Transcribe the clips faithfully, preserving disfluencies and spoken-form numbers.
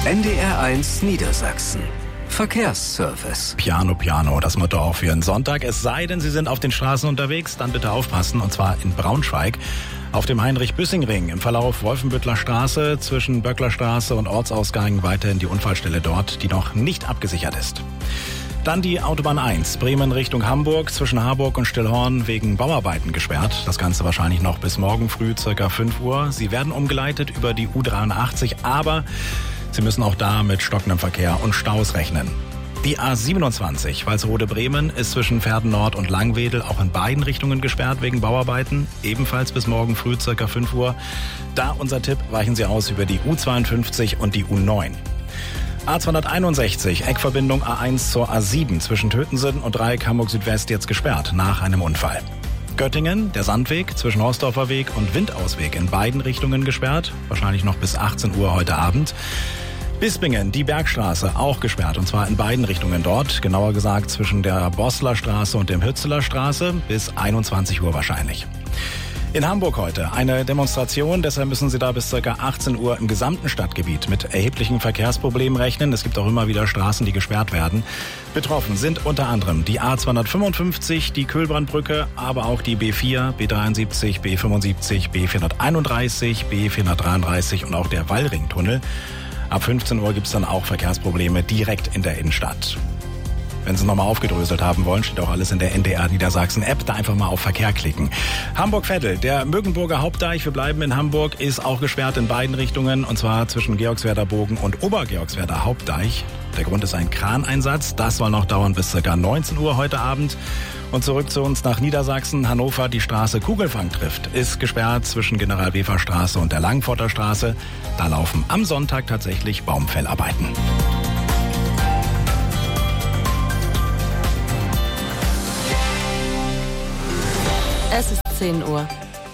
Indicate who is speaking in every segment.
Speaker 1: N D R eins Niedersachsen. Verkehrsservice.
Speaker 2: Piano, Piano, das Motto auch für einen Sonntag. Es sei denn, Sie sind auf den Straßen unterwegs, dann bitte aufpassen. Und zwar in Braunschweig auf dem Heinrich-Büssing-Ring im Verlauf Wolfenbüttler Straße zwischen Böcklerstraße und Ortsausgang weiterhin die Unfallstelle dort, die noch nicht abgesichert ist. Dann die Autobahn eins, Bremen Richtung Hamburg, zwischen Harburg und Stillhorn wegen Bauarbeiten gesperrt. Das Ganze wahrscheinlich noch bis morgen früh, circa fünf Uhr. Sie werden umgeleitet über die U dreiundachtzig, aber Sie müssen auch da mit stockendem Verkehr und Staus rechnen. Die A siebenundzwanzig, Walsrode-Bremen, ist zwischen Verden Nord und Langwedel auch in beiden Richtungen gesperrt wegen Bauarbeiten. Ebenfalls bis morgen früh, circa fünf Uhr. Da unser Tipp, weichen Sie aus über die U zweiundfünfzig und die U neun. A zweihunderteinundsechzig, Eckverbindung A eins zur A sieben zwischen Tötensen und Dreieck Hamburg Südwest jetzt gesperrt nach einem Unfall. Göttingen, der Sandweg zwischen Horstdorfer Weg und Windausweg in beiden Richtungen gesperrt, wahrscheinlich noch bis achtzehn Uhr heute Abend. Bispingen, die Bergstraße, auch gesperrt, und zwar in beiden Richtungen dort, genauer gesagt zwischen der Bosler Straße und dem Hützeler Straße, bis einundzwanzig Uhr wahrscheinlich. In Hamburg heute eine Demonstration, deshalb müssen Sie da bis ca. achtzehn Uhr im gesamten Stadtgebiet mit erheblichen Verkehrsproblemen rechnen. Es gibt auch immer wieder Straßen, die gesperrt werden. Betroffen sind unter anderem die A zweihundertfünfundfünfzig, die Kühlbrandbrücke, aber auch die B vier, B dreiundsiebzig, B fünfundsiebzig, B vierhunderteinunddreißig, B vierhundertdreiunddreißig und auch der Wallringtunnel. Ab fünfzehn Uhr gibt es dann auch Verkehrsprobleme direkt in der Innenstadt. Wenn Sie es nochmal aufgedröselt haben wollen, steht auch alles in der N D R Niedersachsen App. Da einfach mal auf Verkehr klicken. Hamburg-Vettel, der Mögenburger Hauptdeich, wir bleiben in Hamburg, ist auch gesperrt in beiden Richtungen. Und zwar zwischen Georgswerder Bogen und Obergeorgswerder Hauptdeich. Der Grund ist ein Kraneinsatz. Das soll noch dauern bis ca. neunzehn Uhr heute Abend. Und zurück zu uns nach Niedersachsen. Hannover, die Straße Kugelfang trifft, ist gesperrt zwischen General-Wefer-Straße und der Langforter Straße. Da laufen am Sonntag tatsächlich Baumfellarbeiten.
Speaker 3: Es ist zehn Uhr.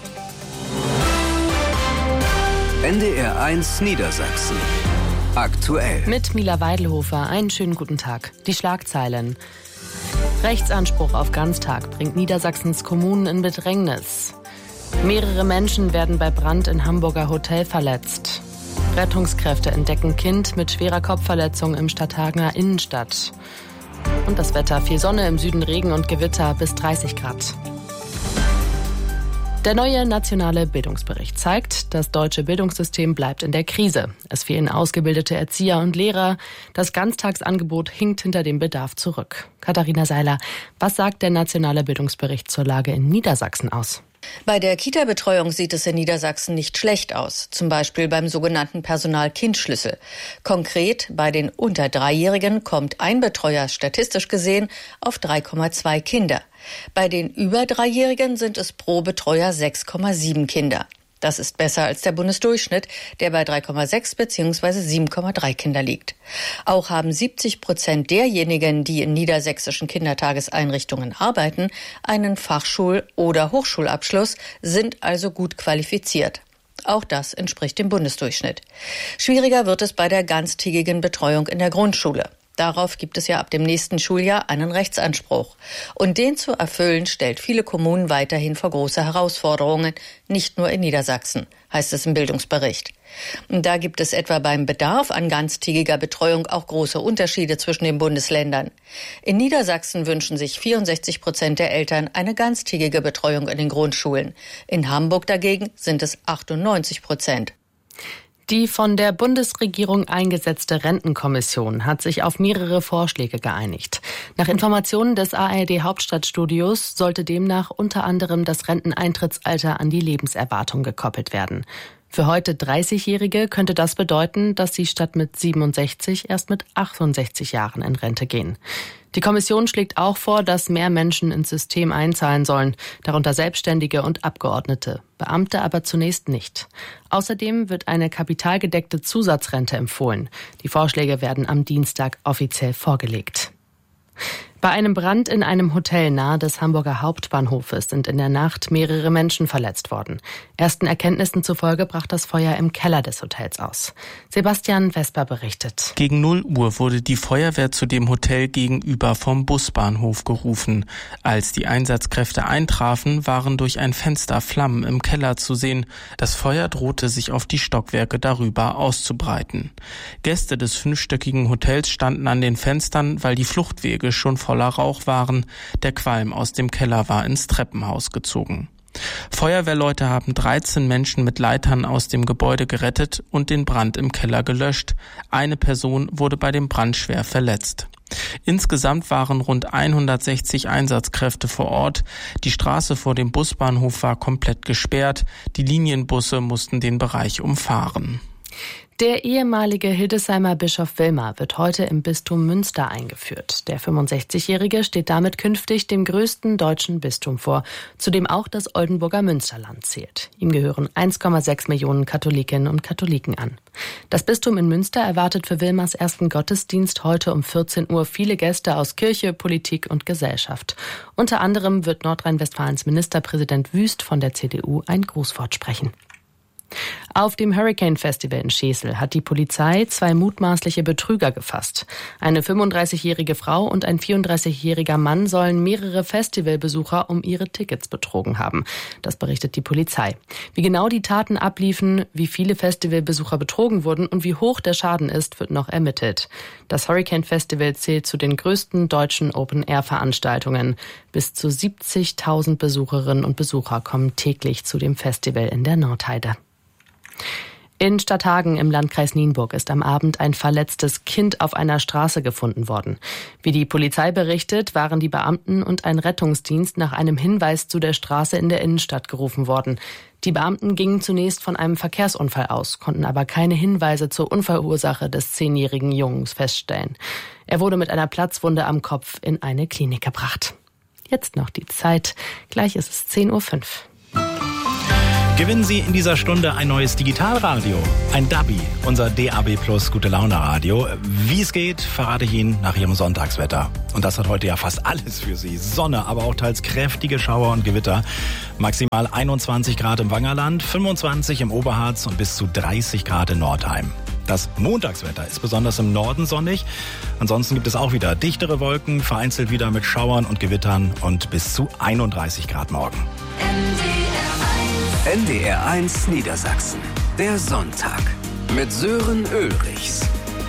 Speaker 1: N D R eins Niedersachsen. Aktuell.
Speaker 3: Mit Mila Weidelhofer. Einen schönen guten Tag. Die Schlagzeilen. Rechtsanspruch auf Ganztag bringt Niedersachsens Kommunen in Bedrängnis. Mehrere Menschen werden bei Brand in Hamburger Hotel verletzt. Rettungskräfte entdecken Kind mit schwerer Kopfverletzung im Stadthagener Innenstadt. Und das Wetter: viel Sonne, im Süden Regen und Gewitter bis dreißig Grad. Der neue nationale Bildungsbericht zeigt, das deutsche Bildungssystem bleibt in der Krise. Es fehlen ausgebildete Erzieher und Lehrer. Das Ganztagsangebot hinkt hinter dem Bedarf zurück. Katharina Seiler, was sagt der nationale Bildungsbericht zur Lage in Niedersachsen aus?
Speaker 4: Bei der Kita-Betreuung sieht es in Niedersachsen nicht schlecht aus, zum Beispiel beim sogenannten Personal-Kind-Schlüssel. Konkret, bei den unter Dreijährigen kommt ein Betreuer statistisch gesehen auf drei Komma zwei Kinder. Bei den über Dreijährigen sind es pro Betreuer sechs Komma sieben Kinder. Das ist besser als der Bundesdurchschnitt, der bei drei Komma sechs bzw. sieben Komma drei Kinder liegt. Auch haben siebzig Prozent derjenigen, die in niedersächsischen Kindertageseinrichtungen arbeiten, einen Fachschul- oder Hochschulabschluss, sind also gut qualifiziert. Auch das entspricht dem Bundesdurchschnitt. Schwieriger wird es bei der ganztägigen Betreuung in der Grundschule. Darauf gibt es ja ab dem nächsten Schuljahr einen Rechtsanspruch. Und den zu erfüllen, stellt viele Kommunen weiterhin vor große Herausforderungen, nicht nur in Niedersachsen, heißt es im Bildungsbericht. Und da gibt es etwa beim Bedarf an ganztägiger Betreuung auch große Unterschiede zwischen den Bundesländern. In Niedersachsen wünschen sich vierundsechzig Prozent der Eltern eine ganztägige Betreuung in den Grundschulen. In Hamburg dagegen sind es achtundneunzig Prozent.
Speaker 3: Die von der Bundesregierung eingesetzte Rentenkommission hat sich auf mehrere Vorschläge geeinigt. Nach Informationen des A R D Hauptstadtstudios sollte demnach unter anderem das Renteneintrittsalter an die Lebenserwartung gekoppelt werden. Für heute dreißigjährige könnte das bedeuten, dass sie statt mit siebenundsechzig erst mit achtundsechzig Jahren in Rente gehen. Die Kommission schlägt auch vor, dass mehr Menschen ins System einzahlen sollen, darunter Selbstständige und Abgeordnete, Beamte aber zunächst nicht. Außerdem wird eine kapitalgedeckte Zusatzrente empfohlen. Die Vorschläge werden am Dienstag offiziell vorgelegt. Bei einem Brand in einem Hotel nahe des Hamburger Hauptbahnhofes sind in der Nacht mehrere Menschen verletzt worden. Ersten Erkenntnissen zufolge brach das Feuer im Keller des Hotels aus. Sebastian Vesper berichtet.
Speaker 5: Gegen null Uhr wurde die Feuerwehr zu dem Hotel gegenüber vom Busbahnhof gerufen. Als die Einsatzkräfte eintrafen, waren durch ein Fenster Flammen im Keller zu sehen. Das Feuer drohte sich auf die Stockwerke darüber auszubreiten. Gäste des fünfstöckigen Hotels standen an den Fenstern, weil die Fluchtwege schon voller Rauch waren. Der Qualm aus dem Keller war ins Treppenhaus gezogen. Feuerwehrleute haben dreizehn Menschen mit Leitern aus dem Gebäude gerettet und den Brand im Keller gelöscht. Eine Person wurde bei dem Brand schwer verletzt. Insgesamt waren rund hundertsechzig Einsatzkräfte vor Ort. Die Straße vor dem Busbahnhof war komplett gesperrt. Die Linienbusse mussten den Bereich umfahren.
Speaker 3: Der ehemalige Hildesheimer Bischof Wilmar wird heute im Bistum Münster eingeführt. Der fünfundsechzigjährige steht damit künftig dem größten deutschen Bistum vor, zu dem auch das Oldenburger Münsterland zählt. Ihm gehören eins Komma sechs Millionen Katholikinnen und Katholiken an. Das Bistum in Münster erwartet für Wilmars ersten Gottesdienst heute um vierzehn Uhr viele Gäste aus Kirche, Politik und Gesellschaft. Unter anderem wird Nordrhein-Westfalens Ministerpräsident Wüst von der C D U ein Grußwort sprechen. Auf dem Hurricane Festival in Schesel hat die Polizei zwei mutmaßliche Betrüger gefasst. Eine fünfunddreißigjährige Frau und ein vierunddreißigjähriger Mann sollen mehrere Festivalbesucher um ihre Tickets betrogen haben. Das berichtet die Polizei. Wie genau die Taten abliefen, wie viele Festivalbesucher betrogen wurden und wie hoch der Schaden ist, wird noch ermittelt. Das Hurricane Festival zählt zu den größten deutschen Open-Air-Veranstaltungen. Bis zu siebzigtausend Besucherinnen und Besucher kommen täglich zu dem Festival in der Nordheide. In Stadthagen im Landkreis Nienburg ist am Abend ein verletztes Kind auf einer Straße gefunden worden. Wie die Polizei berichtet, waren die Beamten und ein Rettungsdienst nach einem Hinweis zu der Straße in der Innenstadt gerufen worden. Die Beamten gingen zunächst von einem Verkehrsunfall aus, konnten aber keine Hinweise zur Unfallursache des zehnjährigen Jungs feststellen. Er wurde mit einer Platzwunde am Kopf in eine Klinik gebracht. Jetzt noch die Zeit. Gleich ist es zehn Uhr fünf.
Speaker 2: Gewinnen Sie in dieser Stunde ein neues Digitalradio, ein Dabi, unser D A B Plus Gute-Laune-Radio. Wie es geht, verrate ich Ihnen nach Ihrem Sonntagswetter. Und das hat heute ja fast alles für Sie. Sonne, aber auch teils kräftige Schauer und Gewitter. Maximal einundzwanzig Grad im Wangerland, fünfundzwanzig im Oberharz und bis zu dreißig Grad in Nordheim. Das Montagswetter ist besonders im Norden sonnig. Ansonsten gibt es auch wieder dichtere Wolken, vereinzelt wieder mit Schauern und Gewittern und bis zu einunddreißig Grad morgen.
Speaker 1: N D R eins Niedersachsen. Der Sonntag mit Sören Ulrichs.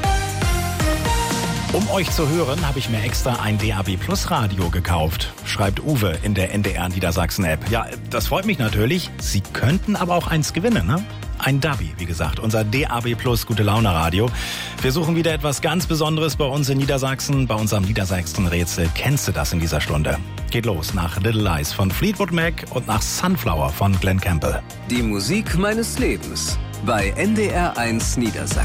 Speaker 2: Um euch zu hören, habe ich mir extra ein D A B Plus Radio gekauft, schreibt Uwe in der N D R Niedersachsen App. Ja, das freut mich natürlich. Sie könnten aber auch eins gewinnen, ne? Ein Dabi, wie gesagt, unser D A B Plus Gute-Laune-Radio. Wir suchen wieder etwas ganz Besonderes bei uns in Niedersachsen, bei unserem Niedersachsen-Rätsel. Kennst du das in dieser Stunde? Geht los nach Little Lies von Fleetwood Mac und nach Sunflower von Glenn Campbell.
Speaker 1: Die Musik meines Lebens bei N D R eins Niedersachsen.